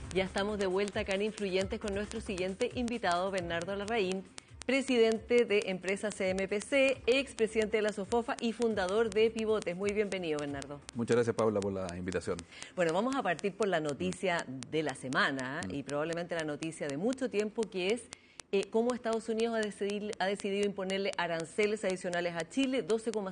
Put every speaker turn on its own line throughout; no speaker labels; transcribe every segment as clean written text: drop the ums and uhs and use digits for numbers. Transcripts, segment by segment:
Ya estamos de vuelta acá en Influyentes con nuestro siguiente invitado, Bernardo Larraín, presidente de Empresa CMPC, expresidente de la SOFOFA y fundador de Pivotes. Muy bienvenido, Bernardo.
Muchas gracias, Paula, por la invitación.
Bueno, vamos a partir por la noticia de la semana y probablemente la noticia de mucho tiempo, que es cómo Estados Unidos ha decidido imponerle aranceles adicionales a Chile,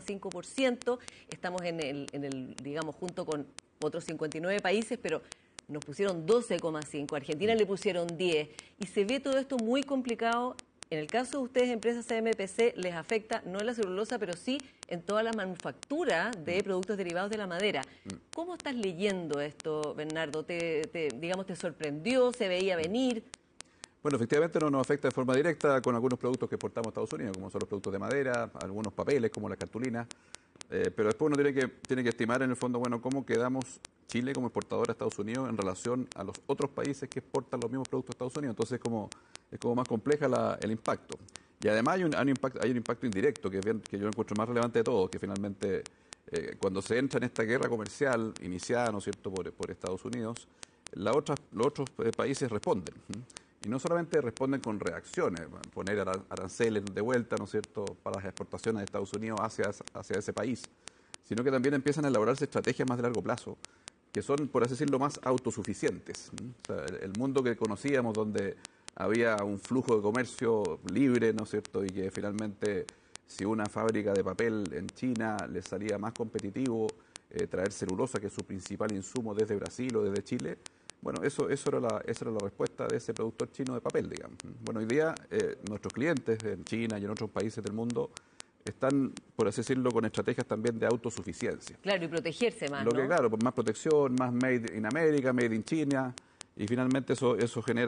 12,5%. Estamos digamos, junto con otros 59 países, pero nos pusieron 12,5%, a Argentina le pusieron 10%, y se ve todo esto muy complicado. En el caso de ustedes, empresas CMPC, les afecta no en la celulosa, pero sí en toda la manufactura de productos derivados de la madera. ¿Cómo estás leyendo esto, Bernardo? Digamos, ¿te sorprendió? ¿Se veía venir?
Bueno, efectivamente no nos afecta de forma directa con algunos productos que exportamos a Estados Unidos, como son los productos de madera, algunos papeles como las cartulinas, pero después uno tiene que estimar en el fondo, bueno, cómo quedamos Chile como exportador a Estados Unidos en relación a los otros países que exportan los mismos productos a Estados Unidos. Entonces es como más compleja el impacto. Y además hay un impacto indirecto que yo encuentro más relevante de todo, que finalmente cuando se entra en esta guerra comercial iniciada, ¿no es cierto?, por Estados Unidos, los otros países responden. Y no solamente responden con reacciones, poner aranceles de vuelta, ¿no es cierto?, para las exportaciones de Estados Unidos hacia ese país, sino que también empiezan a elaborarse estrategias más de largo plazo, que son, por así decirlo, más autosuficientes. O sea, el mundo que conocíamos, donde había un flujo de comercio libre, ¿no es cierto?, y que finalmente, si una fábrica de papel en China les salía más competitivo traer celulosa, que es su principal insumo, desde Brasil o desde Chile, bueno, esa era la respuesta de ese productor chino de papel, digamos. Bueno, hoy día nuestros clientes en China y en otros países del mundo están, por así decirlo, con estrategias también de autosuficiencia.
Claro, y protegerse más,
Lo que,
¿no?
claro, pues más protección, más made in America, made in China, y finalmente no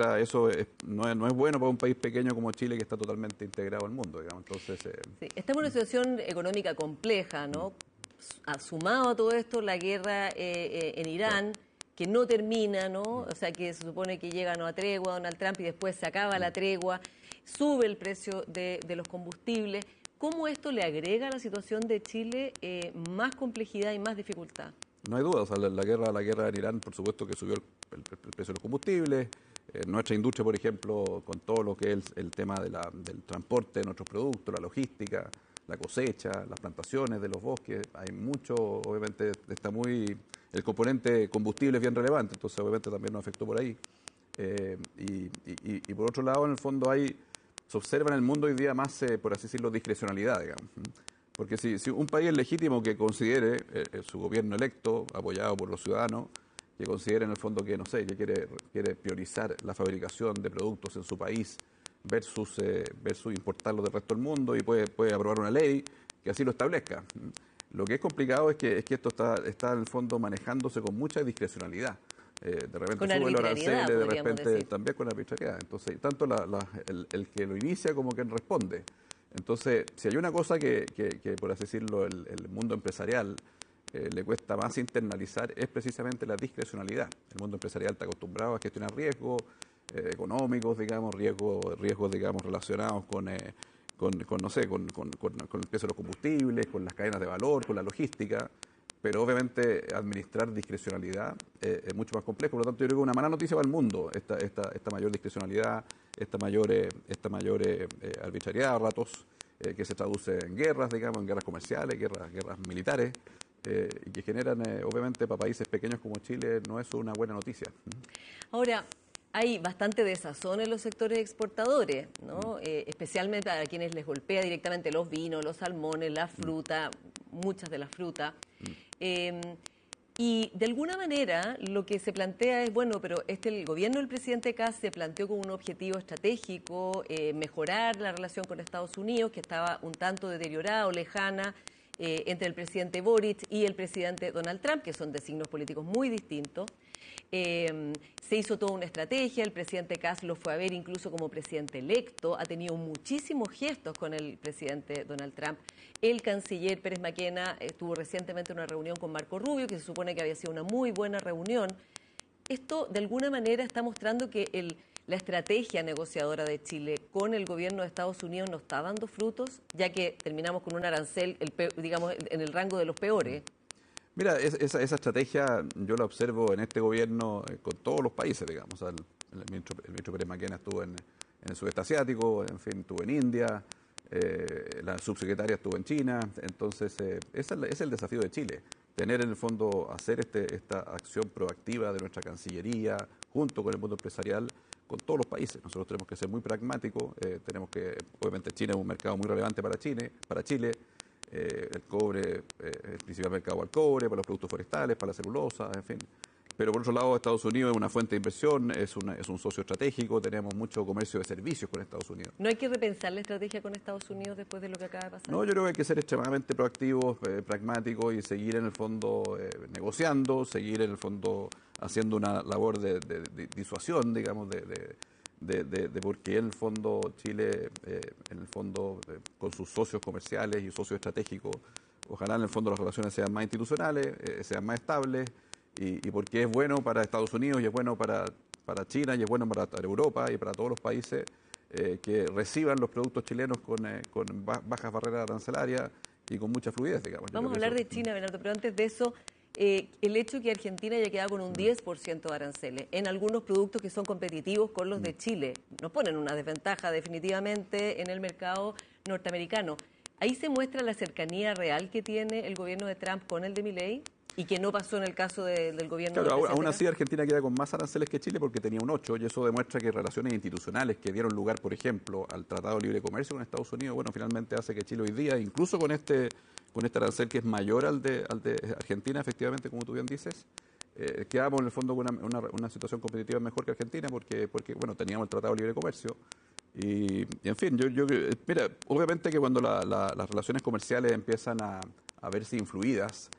es bueno para un país pequeño como Chile, que está totalmente integrado al mundo, digamos. Entonces,
sí, estamos en una situación económica compleja, ¿no? Sumado a todo esto, la guerra en Irán, que no termina, ¿no? O sea, que se supone que llega a una tregua Donald Trump y después se acaba la tregua, sube el precio de los combustibles. ¿Cómo esto le agrega a la situación de Chile más complejidad y más dificultad?
No hay duda, o sea, la guerra en Irán, por supuesto que subió el precio de los combustibles. Nuestra industria, por ejemplo, con todo lo que es el tema del transporte de nuestros productos, la logística, la cosecha, las plantaciones de los bosques, hay mucho, obviamente está el componente combustible es bien relevante, entonces obviamente también nos afectó por ahí. Y por otro lado, en el fondo se observa en el mundo hoy día más, por así decirlo, discrecionalidad, digamos. Porque si un país es legítimo que considere su gobierno electo, apoyado por los ciudadanos, que considere en el fondo que, no sé, que quiere priorizar la fabricación de productos en su país versus importarlos del resto del mundo, y puede aprobar una ley que así lo establezca. Lo que es complicado es que esto está en el fondo manejándose con mucha discrecionalidad. De repente
con
suben los aranceles, de repente
decir.
también con arbitrariedad. Entonces, tanto el que lo inicia como quien responde. Entonces, si hay una cosa que por así decirlo, el mundo empresarial le cuesta más internalizar, es precisamente la discrecionalidad. El mundo empresarial está acostumbrado a gestionar riesgos económicos, digamos, riesgos digamos, relacionados con el precio de los combustibles, con las cadenas de valor, con la logística. Pero obviamente administrar discrecionalidad es mucho más complejo. Por lo tanto, yo creo que una mala noticia para el mundo, esta mayor discrecionalidad, esta mayor arbitrariedad a ratos, que se traduce en guerras, digamos, en guerras comerciales, guerras militares, y que generan, obviamente, para países pequeños como Chile, no es una buena noticia.
Ahora, hay bastante desazón en los sectores exportadores, ¿no? Especialmente a quienes les golpea directamente los vinos, los salmones, la fruta, muchas de las frutas. Y de alguna manera lo que se plantea es, bueno, pero el gobierno del presidente Kast se planteó como un objetivo estratégico mejorar la relación con Estados Unidos, que estaba un tanto deteriorada o lejana entre el presidente Boric y el presidente Donald Trump, que son de signos políticos muy distintos. Se hizo toda una estrategia, el presidente Kast lo fue a ver incluso como presidente electo, ha tenido muchísimos gestos con el presidente Donald Trump. El canciller Pérez Maquena tuvo recientemente una reunión con Marco Rubio, que se supone que había sido una muy buena reunión. Esto de alguna manera está mostrando que la estrategia negociadora de Chile con el gobierno de Estados Unidos no está dando frutos, ya que terminamos con un arancel, digamos, en el rango de los peores.
Mira, esa estrategia yo la observo en este gobierno con todos los países, digamos. O sea, el ministro Pérez Maquena estuvo en el sudeste asiático, en fin, estuvo en India, la subsecretaria estuvo en China. Entonces, ese es el desafío de Chile, tener en el fondo, hacer esta acción proactiva de nuestra Cancillería, junto con el mundo empresarial, con todos los países. Nosotros tenemos que ser muy pragmáticos, obviamente China es un mercado muy relevante para Chile. El cobre, el principal mercado al cobre, para los productos forestales, para la celulosa, en fin. Pero por otro lado, Estados Unidos es una fuente de inversión, es un socio estratégico, tenemos mucho comercio de servicios con Estados Unidos.
¿No hay que repensar la estrategia con Estados Unidos después de lo que acaba de pasar?
No, yo creo que hay que ser extremadamente proactivos, pragmáticos y seguir en el fondo negociando, seguir en el fondo haciendo una labor de disuasión, digamos, de porque en el fondo Chile, con sus socios comerciales y socios estratégicos, ojalá en el fondo las relaciones sean más institucionales, sean más estables, y porque es bueno para Estados Unidos y es bueno para China y es bueno para Europa y para todos los países que reciban los productos chilenos con bajas barreras arancelarias y con mucha fluidez, digamos.
Vamos a hablar de China, Bernardo, pero antes de eso, el hecho que Argentina haya quedado con un 10% de aranceles en algunos productos que son competitivos con los de Chile, nos ponen una desventaja definitivamente en el mercado norteamericano. Ahí se muestra la cercanía real que tiene el gobierno de Trump con el de Milei y que no pasó en el caso del gobierno de
Claro, aún así Argentina queda con más aranceles que Chile porque tenía un 8 y eso demuestra que relaciones institucionales que dieron lugar, por ejemplo, al Tratado de Libre Comercio con Estados Unidos, bueno, finalmente hace que Chile hoy día, incluso con este arancel que es mayor al de Argentina, efectivamente, como tú bien dices, quedamos en el fondo con una situación competitiva mejor que Argentina porque bueno, teníamos el Tratado de Libre Comercio. Y en fin, mira, obviamente que cuando las relaciones comerciales empiezan a verse influidas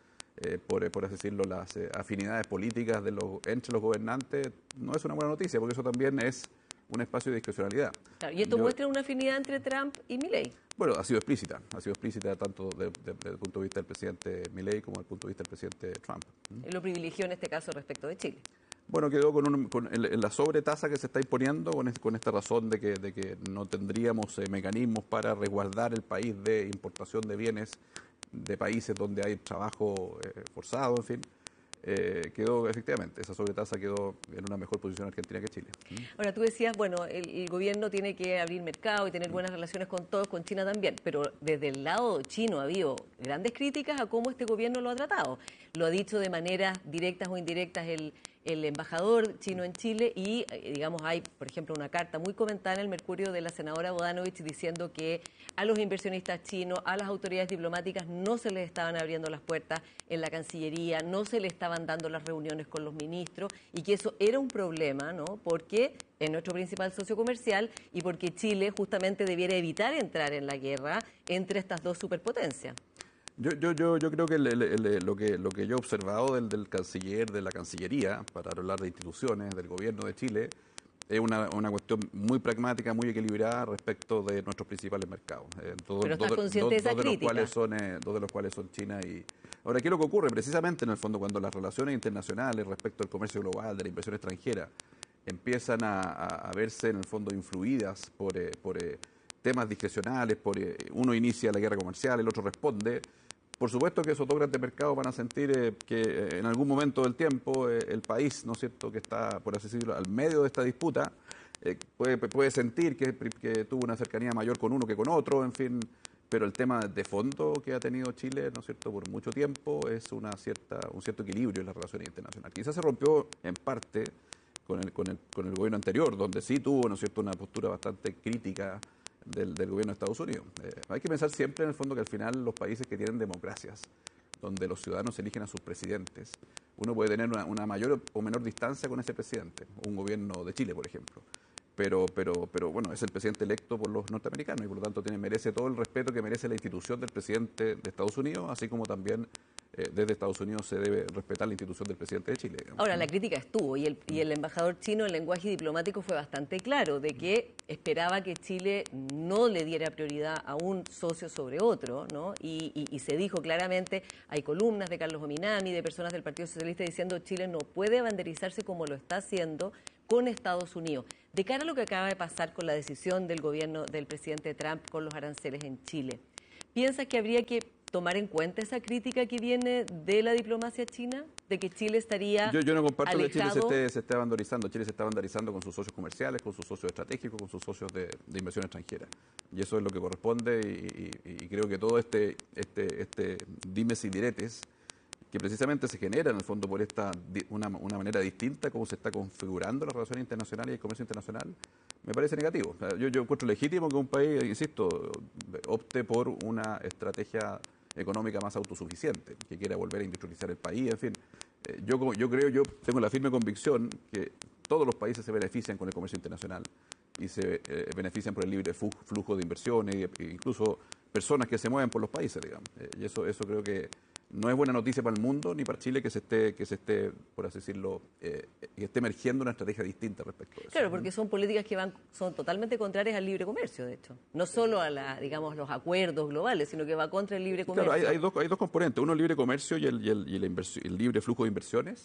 por así decirlo, las afinidades políticas entre los gobernantes, no es una buena noticia, porque eso también es un espacio de discrecionalidad.
Claro, y esto muestra una afinidad entre Trump y Milei.
Bueno, ha sido explícita tanto desde el punto de vista del presidente Milei como desde el punto de vista del presidente Trump.
Lo privilegió en este caso respecto de Chile.
Bueno, quedó en la sobretasa que se está imponiendo con esta razón de que no tendríamos mecanismos para resguardar el país de importación de bienes de países donde hay trabajo forzado, en fin. Efectivamente, esa sobretasa quedó en una mejor posición Argentina que Chile.
Ahora, tú decías, bueno, el gobierno tiene que abrir mercado y tener buenas relaciones con todos, con China también, pero desde el lado chino ha habido grandes críticas a cómo este gobierno lo ha tratado. Lo ha dicho de maneras directas o indirectas el embajador chino en Chile y, digamos, hay, por ejemplo, una carta muy comentada en el Mercurio de la senadora Bodanovich diciendo que a los inversionistas chinos, a las autoridades diplomáticas no se les estaban abriendo las puertas en la Cancillería, no se les estaban dando las reuniones con los ministros y que eso era un problema, ¿no? Porque es nuestro principal socio comercial y porque Chile justamente debiera evitar entrar en la guerra entre estas dos superpotencias.
Yo creo que lo que yo he observado del canciller, de la Cancillería, para hablar de instituciones, del gobierno de Chile, es una cuestión muy pragmática, muy equilibrada respecto de nuestros principales mercados.
Pero estás consciente de esa crítica.
Dos de los cuales son China y... Ahora, ¿qué es lo que ocurre? Precisamente, en el fondo, cuando las relaciones internacionales respecto al comercio global, de la inversión extranjera, empiezan a verse, en el fondo, influidas por temas discrecionales, uno inicia la guerra comercial, el otro responde. Por supuesto que esos dos grandes mercados van a sentir que en algún momento del tiempo el país, ¿no es cierto?, que está, por así decirlo, al medio de esta disputa, puede sentir que tuvo una cercanía mayor con uno que con otro, en fin, pero el tema de fondo que ha tenido Chile, ¿no es cierto?, por mucho tiempo es un cierto equilibrio en las relaciones internacionales. Quizás se rompió en parte con el gobierno anterior, donde sí tuvo, ¿no es cierto?, una postura bastante crítica del gobierno de Estados Unidos. Hay que pensar siempre en el fondo que al final los países que tienen democracias, donde los ciudadanos eligen a sus presidentes, uno puede tener una mayor o menor distancia con ese presidente, un gobierno de Chile, por ejemplo. Pero bueno, es el presidente electo por los norteamericanos y por lo tanto merece todo el respeto que merece la institución del presidente de Estados Unidos, así como también desde Estados Unidos se debe respetar la institución del presidente de Chile. Digamos.
Ahora, la crítica estuvo y el embajador chino, el lenguaje diplomático fue bastante claro, de que esperaba que Chile no le diera prioridad a un socio sobre otro, ¿no? Y se dijo claramente, hay columnas de Carlos Ominami, de personas del Partido Socialista diciendo que Chile no puede banderizarse como lo está haciendo con Estados Unidos. De cara a lo que acaba de pasar con la decisión del gobierno del presidente Trump con los aranceles en Chile, ¿piensas que habría que tomar en cuenta esa crítica que viene de la diplomacia china, de que Chile estaría
Yo no comparto
alejado?
que Chile se esté evangelizando. Chile se está evangelizando con sus socios comerciales, con sus socios estratégicos, con sus socios de inversión extranjera. Y eso es lo que corresponde y creo que todo este dimes y diretes que precisamente se genera en el fondo por una manera distinta como se está configurando las relaciones internacionales y el comercio internacional, me parece negativo. O sea, yo encuentro legítimo que un país, insisto, opte por una estrategia económica más autosuficiente, que quiera volver a industrializar el país, en fin. Yo tengo la firme convicción que todos los países se benefician con el comercio internacional y se benefician por el libre flujo de inversiones e incluso personas que se mueven por los países, digamos. Y eso creo que no es buena noticia para el mundo ni para Chile que se esté, por así decirlo, que esté emergiendo una estrategia distinta respecto a eso.
Claro, porque son políticas que son totalmente contrarias al libre comercio, de hecho. No solo a digamos, los acuerdos globales, sino que va contra el libre comercio.
Claro, hay dos componentes. Uno, el libre comercio y el libre flujo de inversiones.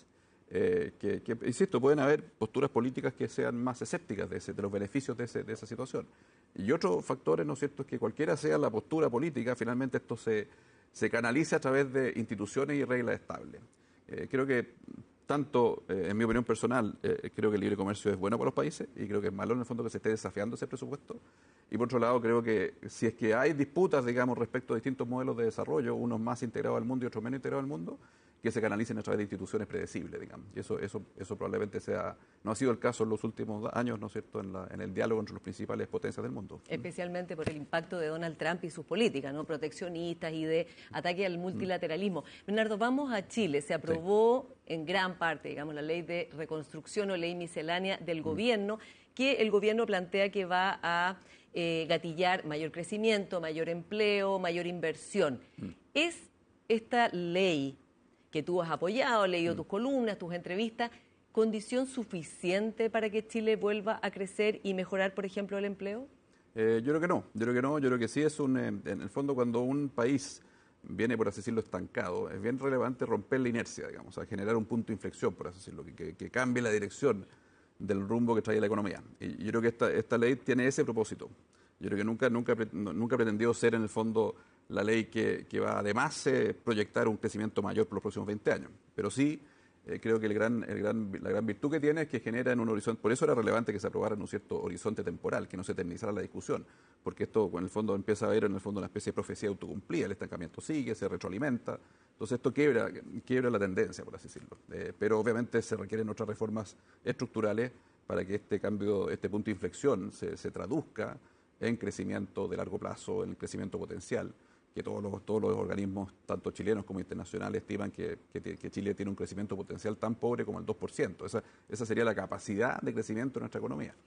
Insisto, pueden haber posturas políticas que sean más escépticas de los beneficios de esa situación. Y otro factor, ¿no es cierto?, es que cualquiera sea la postura política, finalmente esto se canaliza a través de instituciones y reglas estables. Creo que tanto, en mi opinión personal, creo que el libre comercio es bueno para los países y creo que es malo en el fondo que se esté desafiando ese presupuesto. Y por otro lado, creo que si es que hay disputas, digamos, respecto a distintos modelos de desarrollo, unos más integrados al mundo y otros menos integrados al mundo, que se canalicen a través de instituciones predecibles, digamos. Y eso probablemente no ha sido el caso en los últimos años, ¿no es cierto?, en el diálogo entre las principales potencias del mundo.
Especialmente por el impacto de Donald Trump y sus políticas, ¿no?, proteccionistas y de ataque al multilateralismo. Bernardo, vamos a Chile. Se aprobó en gran parte, digamos, la ley de reconstrucción o ley miscelánea del gobierno, que el gobierno plantea que va a gatillar mayor crecimiento, mayor empleo, mayor inversión. ¿Es esta ley que tú has apoyado, leído tus columnas, tus entrevistas, condición suficiente para que Chile vuelva a crecer y mejorar, por ejemplo, el empleo?
Yo creo que no. Yo creo que sí es en el fondo, cuando un país viene, por así decirlo, estancado, es bien relevante romper la inercia, digamos, a generar un punto de inflexión, por así decirlo, que cambie la dirección del rumbo que trae la economía. Y yo creo que esta ley tiene ese propósito. Yo creo que nunca ha pretendido ser, en el fondo, la ley que va además proyectar un crecimiento mayor por los próximos 20 años. Pero sí, creo que la gran virtud que tiene es que genera en un horizonte. Por eso era relevante que se aprobara en un cierto horizonte temporal, que no se eternizara la discusión, porque esto en el fondo empieza a haber una especie de profecía autocumplida. El estancamiento sigue, se retroalimenta. Entonces esto quiebra la tendencia, por así decirlo. Pero obviamente se requieren otras reformas estructurales para que este punto de inflexión se traduzca en crecimiento de largo plazo, en crecimiento potencial, que todos los organismos, tanto chilenos como internacionales, estiman que Chile tiene un crecimiento potencial tan pobre como el 2%. Esa sería la capacidad de crecimiento de nuestra economía.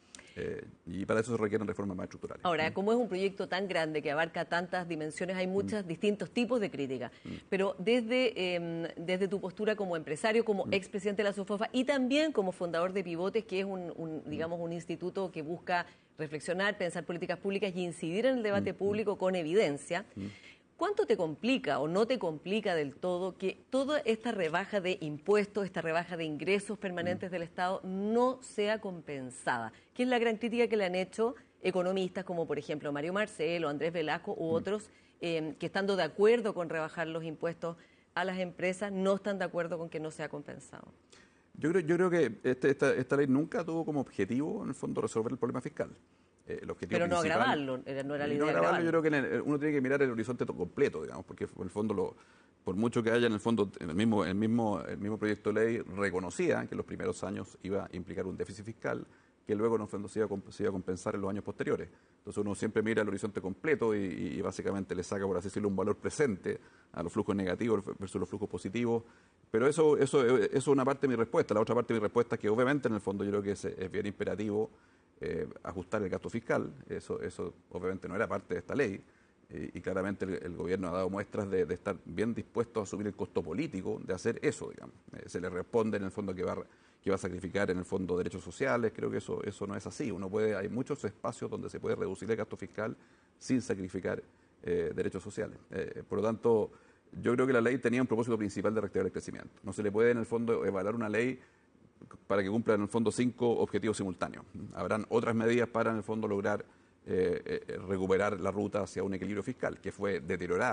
Y para eso se requieren reformas más estructurales.
Ahora, como es un proyecto tan grande que abarca tantas dimensiones, hay muchos distintos tipos de crítica. Pero desde tu postura como empresario, como expresidente de la SOFOFA y también como fundador de Pivotes, que es un instituto que busca reflexionar, pensar políticas públicas y incidir en el debate público con evidencia, ¿cuánto te complica o no te complica del todo que toda esta rebaja de impuestos, esta rebaja de ingresos permanentes del Estado no sea compensada? Que es la gran crítica que le han hecho economistas como, por ejemplo, Mario Marcel o Andrés Velasco u otros que, estando de acuerdo con rebajar los impuestos a las empresas, no están de acuerdo con que no sea compensado.
Yo creo que esta ley nunca tuvo como objetivo, en el fondo, resolver el problema fiscal.
Pero no agravarlo, no era la idea de agravarlo.
Yo creo que uno tiene que mirar el horizonte completo, digamos, porque en el fondo, por mucho que haya en el fondo, el mismo proyecto de ley reconocía que en los primeros años iba a implicar un déficit fiscal, que luego en el fondo se iba a compensar en los años posteriores. Entonces uno siempre mira el horizonte completo y básicamente le saca, por así decirlo, un valor presente a los flujos negativos versus los flujos positivos. Pero eso es una parte de mi respuesta. La otra parte de mi respuesta es que obviamente en el fondo yo creo que es bien imperativo ajustar el gasto fiscal. Eso obviamente no era parte de esta ley. Y claramente el gobierno ha dado muestras de estar bien dispuesto a asumir el costo político de hacer eso, digamos. Se le responde en el fondo que va a sacrificar en el fondo derechos sociales. Creo que eso no es así. Hay muchos espacios donde se puede reducir el gasto fiscal sin sacrificar derechos sociales. Por lo tanto, yo creo que la ley tenía un propósito principal de reactivar el crecimiento. No se le puede en el fondo evaluar una ley para que cumpla en el fondo 5 objetivos simultáneos. Habrán otras medidas para en el fondo lograr recuperar la ruta hacia un equilibrio fiscal, que fue deteriorada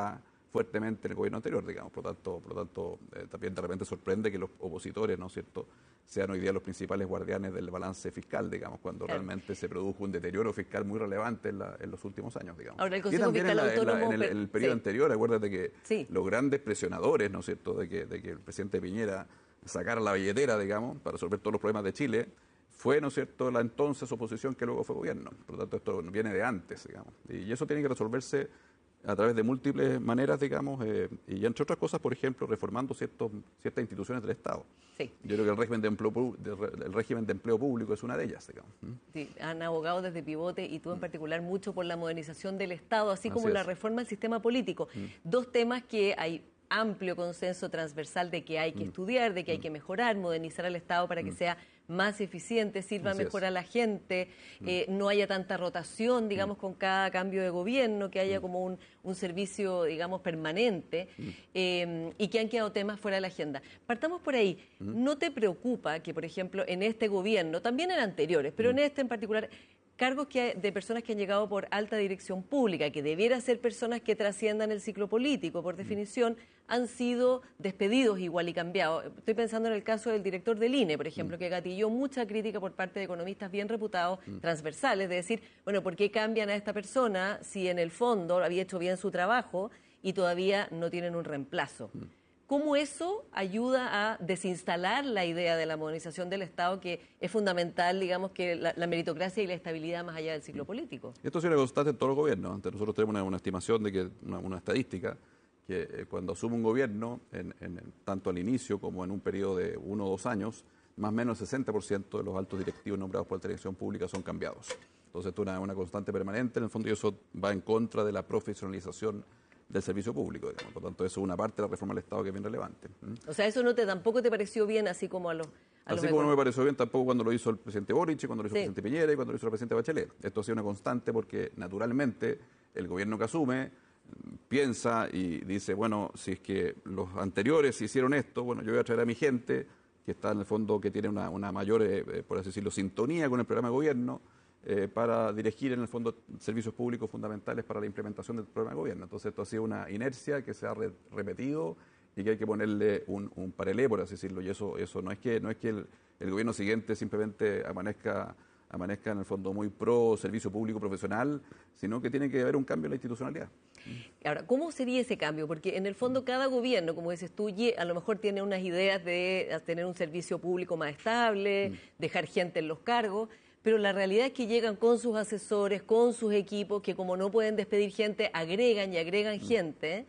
fuertemente en el gobierno anterior, digamos. Por lo tanto también de repente sorprende que los opositores, ¿no es cierto?, sean hoy día los principales guardianes del balance fiscal, digamos, cuando realmente se produjo un deterioro fiscal muy relevante en los últimos años, digamos.
Ahora, el
Y
Consejo
también
Fiscal Autónomo...
en el periodo anterior, acuérdate que los grandes presionadores, ¿no es cierto?, de que el presidente Piñera sacara la billetera, digamos, para resolver todos los problemas de Chile, fue, ¿no es cierto?, la entonces oposición que luego fue gobierno. Por lo tanto, esto viene de antes, digamos. Y eso tiene que resolverse a través de múltiples maneras, digamos, y entre otras cosas, por ejemplo, reformando ciertas instituciones del Estado.
Sí.
Yo creo que el régimen de empleo público es una de ellas, digamos.
Sí, han abogado desde Pivote y tú en particular mucho por la modernización del Estado, así como la reforma del sistema político. Dos temas que hay amplio consenso transversal de que hay que estudiar, de que hay que mejorar, modernizar al Estado para que sea más eficiente, sirva mejor a la gente, no haya tanta rotación, digamos, con cada cambio de gobierno, que haya como un servicio, digamos, permanente, y que han quedado temas fuera de la agenda. Partamos por ahí. ¿No te preocupa que, por ejemplo, en este gobierno, también en anteriores, pero en este en particular, cargos de personas que han llegado por alta dirección pública, que debiera ser personas que trasciendan el ciclo político, por definición, han sido despedidos igual y cambiados? Estoy pensando en el caso del director del INE, por ejemplo, que gatilló mucha crítica por parte de economistas bien reputados, transversales, de decir, bueno, ¿por qué cambian a esta persona si en el fondo había hecho bien su trabajo y todavía no tienen un reemplazo? ¿Cómo eso ayuda a desinstalar la idea de la modernización del Estado, que es fundamental, digamos, que la meritocracia y la estabilidad más allá del ciclo político?
Esto es una constante en todos los gobiernos. Nosotros tenemos una estimación de que, una estadística, que cuando asume un gobierno, tanto al inicio como en un periodo de 1 o 2 años, más o menos el 60% de los altos directivos nombrados por la dirección pública son cambiados. Entonces, esto es una constante permanente, en el fondo, y eso va en contra de la profesionalización del servicio público, digamos. Por lo tanto, eso es una parte de la reforma del Estado que es bien relevante.
O sea, eso tampoco te pareció bien, así como a los...
Así como no me pareció bien tampoco cuando lo hizo el presidente Boric, cuando lo hizo el presidente Piñera y cuando lo hizo el presidente Bachelet. Esto ha sido una constante porque, naturalmente, el gobierno que asume piensa y dice, bueno, si es que los anteriores hicieron esto, bueno, yo voy a traer a mi gente, que está en el fondo, que tiene una mayor, por así decirlo, sintonía con el programa de gobierno, para dirigir en el fondo servicios públicos fundamentales para la implementación del programa de gobierno. Entonces esto ha sido una inercia que se ha repetido y que hay que ponerle un parelé, por así decirlo, y eso no es que el gobierno siguiente simplemente amanezca en el fondo muy pro servicio público profesional, sino que tiene que haber un cambio en la institucionalidad.
Ahora, ¿cómo sería ese cambio? Porque en el fondo cada gobierno, como dices tú, a lo mejor tiene unas ideas de tener un servicio público más estable, dejar gente en los cargos, pero la realidad es que llegan con sus asesores, con sus equipos, que como no pueden despedir gente, agregan y agregan gente.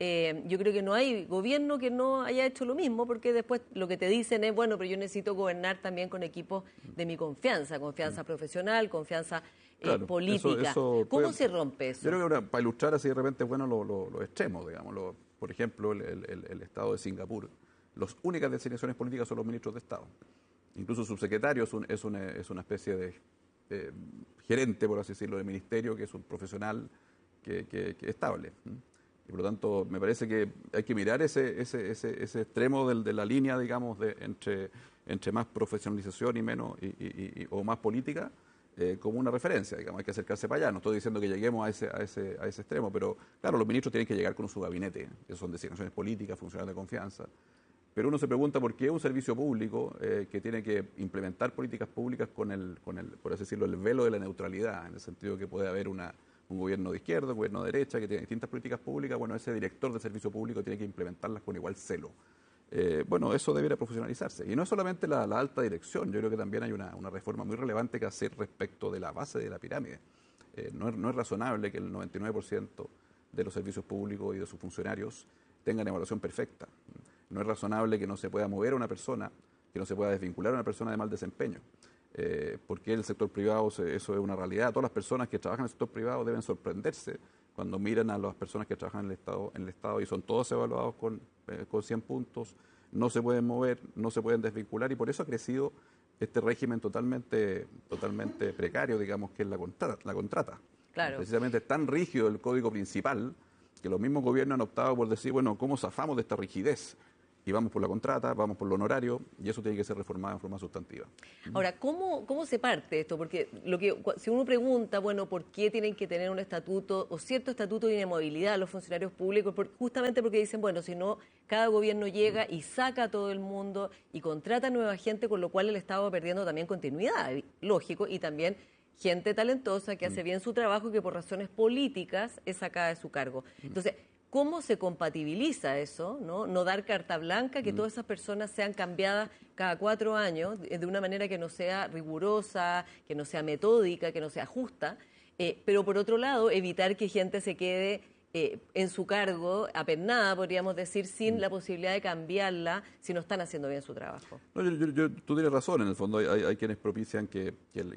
Yo creo que no hay gobierno que no haya hecho lo mismo, porque después lo que te dicen es, bueno, pero yo necesito gobernar también con equipos de mi confianza profesional, confianza política. ¿Cómo se rompe eso?
Yo creo que para ilustrar así de repente es bueno los extremos, digamos. Por ejemplo, el Estado de Singapur, las únicas designaciones políticas son los ministros de Estado. Incluso subsecretario es una especie de gerente, por así decirlo, del ministerio, que es un profesional que es estable. Y por lo tanto, me parece que hay que mirar ese extremo de la línea, digamos, entre más profesionalización y menos, o más política, como una referencia, digamos, hay que acercarse para allá. No estoy diciendo que lleguemos a ese extremo, pero claro, los ministros tienen que llegar con su gabinete, que son designaciones políticas, funcionarios de confianza. Pero uno se pregunta por qué un servicio público que tiene que implementar políticas públicas con por así decirlo, el velo de la neutralidad, en el sentido que puede haber un gobierno de izquierda, un gobierno de derecha, que tiene distintas políticas públicas, bueno, ese director de servicio público tiene que implementarlas con igual celo. Bueno, eso debería profesionalizarse. Y no es solamente la alta dirección, yo creo que también hay una reforma muy relevante que hacer respecto de la base de la pirámide. No es razonable que el 99% de los servicios públicos y de sus funcionarios tengan evaluación perfecta. No es razonable que no se pueda mover a una persona, que no se pueda desvincular a una persona de mal desempeño. Porque el sector privado, eso es una realidad. Todas las personas que trabajan en el sector privado deben sorprenderse cuando miran a las personas que trabajan en el Estado y son todos evaluados con 100 puntos, no se pueden mover, no se pueden desvincular, y por eso ha crecido este régimen totalmente precario, digamos, que es la contrata.
Claro.
Precisamente es tan rígido el código principal que los mismos gobiernos han optado por decir, bueno, ¿cómo zafamos de esta rigidez? y vamos por la contrata, vamos por lo honorario, y eso tiene que ser reformado en forma sustantiva.
Ahora, ¿cómo se parte esto? Porque si uno pregunta, bueno, ¿por qué tienen que tener un estatuto o cierto estatuto de inamovilidad los funcionarios públicos? Justamente porque dicen, bueno, si no, cada gobierno llega y saca a todo el mundo y contrata nueva gente, con lo cual el Estado va perdiendo también continuidad, lógico, y también gente talentosa que hace bien su trabajo y que por razones políticas es sacada de su cargo. Entonces, ¿cómo se compatibiliza eso? No dar carta blanca, que todas esas personas sean cambiadas cada 4 años de una manera que no sea rigurosa, que no sea metódica, que no sea justa, pero por otro lado, evitar que gente se quede en su cargo, apennada, podríamos decir, sin la posibilidad de cambiarla si no están haciendo bien su trabajo.
No, tú tienes razón, en el fondo hay quienes propician que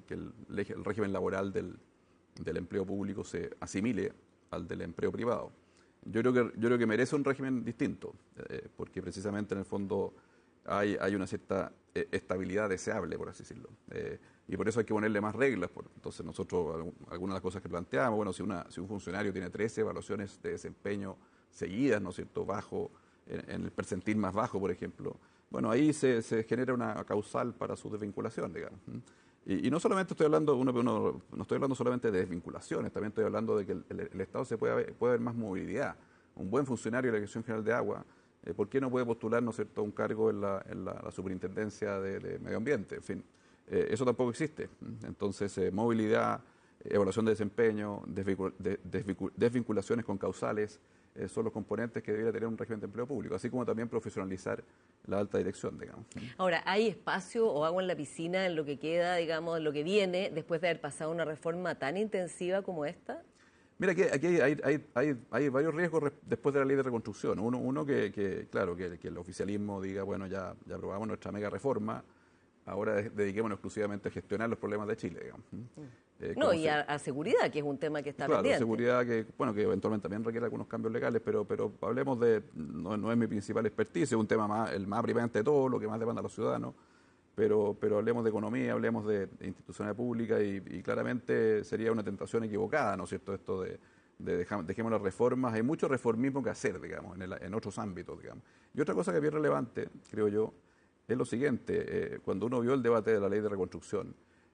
el régimen laboral del empleo público se asimile al del empleo privado. Yo creo que merece un régimen distinto, porque precisamente en el fondo hay una cierta estabilidad deseable, por así decirlo. Y por eso hay que ponerle más reglas. Entonces nosotros, algunas de las cosas que planteamos, bueno, si un funcionario tiene 13 evaluaciones de desempeño seguidas, ¿no es cierto?, bajo, en el percentil más bajo, por ejemplo, bueno, ahí se genera una causal para su desvinculación, digamos. Y no solamente estoy hablando, no estoy hablando solamente de desvinculaciones, también estoy hablando de que el Estado puede haber más movilidad. Un buen funcionario de la Dirección General de Agua, ¿por qué no puede postular, ¿no es cierto?, un cargo en la Superintendencia de Medio Ambiente? En fin, eso tampoco existe. Entonces, movilidad, evaluación de desempeño, desvinculaciones con causales, son los componentes que debería tener un régimen de empleo público, así como también profesionalizar la alta dirección, digamos.
Ahora, ¿hay espacio o agua en la piscina en lo que queda, digamos, en lo que viene, después de haber pasado una reforma tan intensiva como esta?
Mira, aquí hay varios riesgos después de la ley de reconstrucción. Uno claro, que el oficialismo diga, bueno, ya aprobamos nuestra mega reforma, ahora dediquémonos exclusivamente a gestionar los problemas de Chile, digamos.
No, y a seguridad, que es un tema que está
claro,
pendiente.
Seguridad que eventualmente también requiere algunos cambios legales, pero hablemos no es mi principal expertise, es un tema el más apremiante de todo, lo que más demanda a los ciudadanos, pero hablemos de economía, hablemos de instituciones públicas y claramente sería una tentación equivocada, ¿no es cierto?, esto de dejemos las reformas. Hay mucho reformismo que hacer, digamos, en otros ámbitos, digamos. Y otra cosa que es bien relevante, creo yo, es lo siguiente, cuando uno vio el debate de la ley de reconstrucción,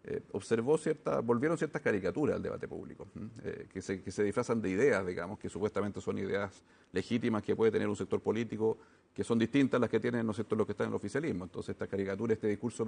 volvieron ciertas caricaturas al debate público, que se disfrazan de ideas, digamos, que supuestamente son ideas legítimas que puede tener un sector político, que son distintas a las que tienen, ¿no es cierto?, los que están en el oficialismo. Entonces, esta caricatura, este discurso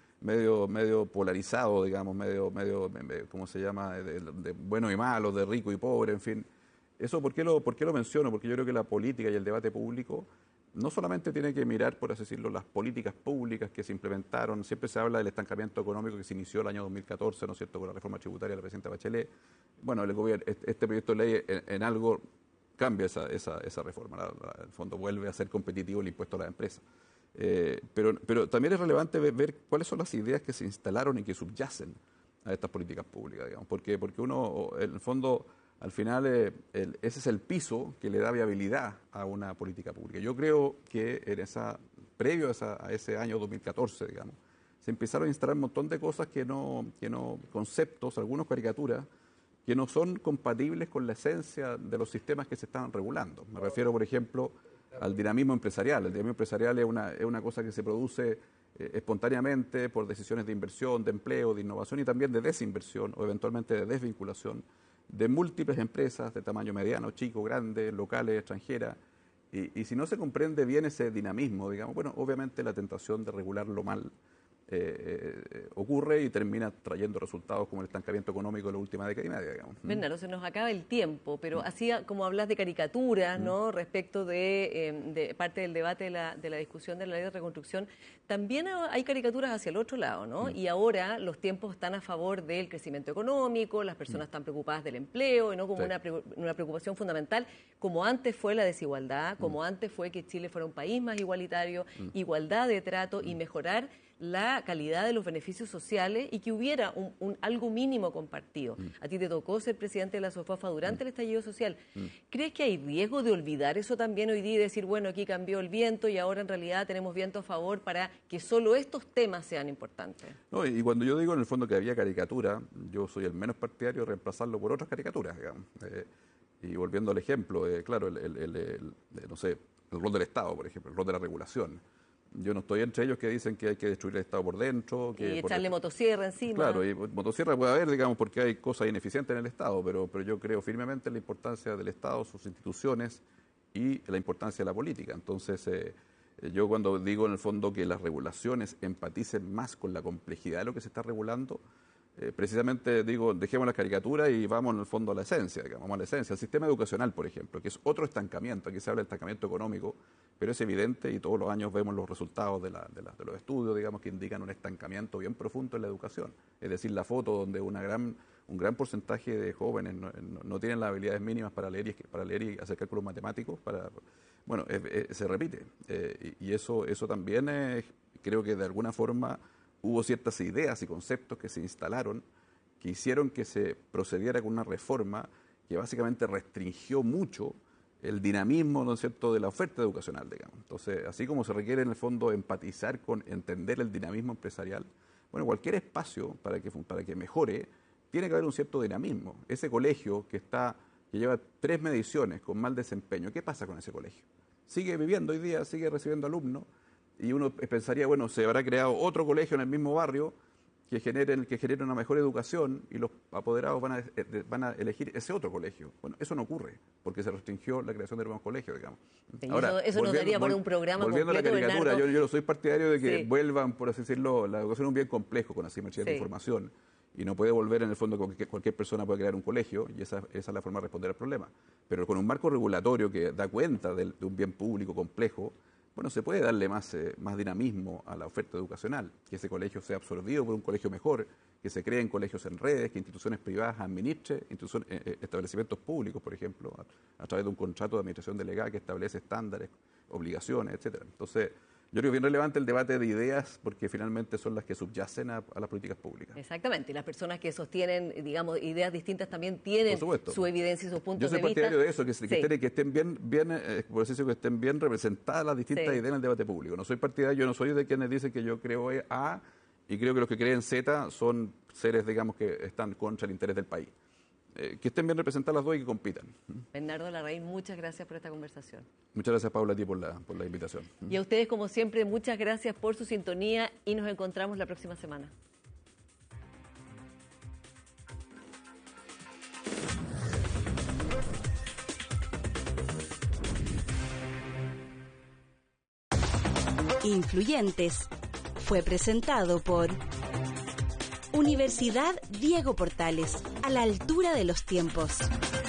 medio polarizado, digamos, ¿cómo se llama?, de bueno y malo, de rico y pobre, en fin. Eso, ¿por qué lo menciono? Porque yo creo que la política y el debate público no solamente tiene que mirar, por así decirlo, las políticas públicas que se implementaron. Siempre se habla del estancamiento económico que se inició el año 2014, ¿no es cierto?, con la reforma tributaria de la presidenta Bachelet. Bueno, este proyecto de ley en algo cambia esa reforma. En el fondo vuelve a ser competitivo el impuesto a las empresas. Pero también es relevante ver cuáles son las ideas que se instalaron y que subyacen a estas políticas públicas, digamos. Porque uno, en el fondo, al final, ese es el piso que le da viabilidad a una política pública. Yo creo que previo a ese año 2014, digamos, se empezaron a instalar un montón de cosas conceptos, algunos caricaturas, que no son compatibles con la esencia de los sistemas que se estaban regulando. Me refiero, por ejemplo, al dinamismo empresarial. El dinamismo empresarial es una cosa que se produce espontáneamente por decisiones de inversión, de empleo, de innovación y también de desinversión o eventualmente de desvinculación de múltiples empresas de tamaño mediano, chico, grande, locales, extranjeras. Y si no se comprende bien ese dinamismo, digamos, bueno, obviamente la tentación de regularlo mal ocurre y termina trayendo resultados como el estancamiento económico de la última década y media, digamos.
Bernardo, se nos acaba el tiempo, pero así como hablas de caricaturas, ¿no?, respecto de parte del debate de la discusión de la ley de reconstrucción, también hay caricaturas hacia el otro lado, ¿no? Y ahora los tiempos están a favor del crecimiento económico, las personas están preocupadas del empleo, y no como una preocupación fundamental, como antes fue la desigualdad, como antes fue que Chile fuera un país más igualitario, igualdad de trato y mejorar la calidad de los beneficios sociales y que hubiera algo mínimo compartido. A ti te tocó ser presidente de la SOFAFA durante el estallido social. ¿Crees que hay riesgo de olvidar eso también hoy día y decir, bueno, aquí cambió el viento y ahora en realidad tenemos viento a favor para que solo estos temas sean importantes?
No, y cuando yo digo en el fondo que había caricatura, yo soy el menos partidario de reemplazarlo por otras caricaturas, digamos. Y volviendo al ejemplo, claro, no sé, el rol del Estado, por ejemplo, el rol de la regulación. Yo no estoy entre ellos que dicen que hay que destruir el Estado por dentro.
Y echarle motosierra encima.
Claro, y motosierra puede haber, digamos, porque hay cosas ineficientes en el Estado, pero yo creo firmemente en la importancia del Estado, sus instituciones y la importancia de la política. Entonces, yo cuando digo en el fondo que las regulaciones empaticen más con la complejidad de lo que se está regulando, precisamente digo, dejemos las caricaturas y vamos en el fondo a la esencia, digamos, vamos a la esencia. El sistema educacional, por ejemplo, que es otro estancamiento, aquí se habla de estancamiento económico, pero es evidente y todos los años vemos los resultados de los estudios, digamos, que indican un estancamiento bien profundo en la educación. Es decir, la foto donde un gran porcentaje de jóvenes no tienen las habilidades mínimas para leer y hacer cálculos matemáticos, se repite. Y eso también creo que de alguna forma hubo ciertas ideas y conceptos que se instalaron que hicieron que se procediera con una reforma que básicamente restringió mucho el dinamismo, ¿no es cierto?, de la oferta educacional, digamos. Entonces, así como se requiere en el fondo empatizar con entender el dinamismo empresarial, bueno, cualquier espacio para que mejore, tiene que haber un cierto dinamismo. Ese colegio que lleva 3 mediciones con mal desempeño, ¿qué pasa con ese colegio? Sigue viviendo hoy día, sigue recibiendo alumnos, y uno pensaría, bueno, se habrá creado otro colegio en el mismo barrio que genere una mejor educación y los apoderados van a elegir ese otro colegio. Bueno, eso no ocurre, porque se restringió la creación de nuevos colegios, digamos.
Ahora, eso nos daría para un programa
volviendo
completo.
Volviendo a la caricatura, yo no soy partidario de que
sí.
vuelvan, por así decirlo, la educación es un bien complejo con asimetría de información, y no puede volver en el fondo que cualquier persona puede crear un colegio, y esa es la forma de responder al problema. Pero con un marco regulatorio que da cuenta de un bien público complejo, bueno, se puede darle más dinamismo a la oferta educacional, que ese colegio sea absorbido por un colegio mejor, que se creen colegios en redes, que instituciones privadas administren, establecimientos públicos, por ejemplo, a través de un contrato de administración delegada que establece estándares, obligaciones, etcétera. Entonces, yo creo que es bien relevante el debate de ideas porque finalmente son las que subyacen a las políticas públicas.
Exactamente, y las personas que sostienen, digamos, ideas distintas también tienen su evidencia y sus puntos de vista.
Yo soy partidario de eso, que estén bien, por así decirlo, que estén bien representadas las distintas ideas en el debate público. Yo no soy de quienes dicen que yo creo A y creo que los que creen Z son seres, digamos, que están contra el interés del país. Que estén bien representadas las dos y que compitan.
Bernardo Larraín, muchas gracias por esta conversación.
Muchas gracias, Paula, a ti por la invitación.
Y a ustedes, como siempre, muchas gracias por su sintonía y nos encontramos la próxima semana.
Influyentes fue presentado por Universidad Diego Portales, a la altura de los tiempos.